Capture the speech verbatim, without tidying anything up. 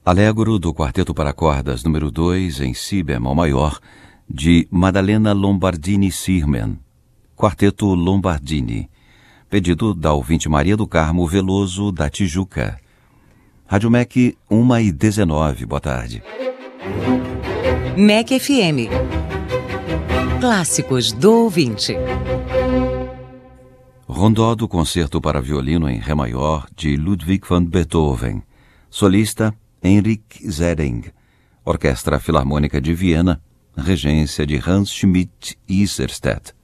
Allegro do Quarteto para Cordas número dois em Si bemol maior, de Maddalena Lombardini Sirmen, Quarteto Lombardini, pedido da ouvinte Maria do Carmo Veloso da Tijuca. Rádio M E C uma e dezenove, boa tarde. M E C F M. Clássicos do ouvinte. Rondó do Concerto para Violino em Ré maior, de Ludwig van Beethoven. Solista Henrik Zering. Orquestra Filarmônica de Viena, regência de Hans Schmidt Isserstedt.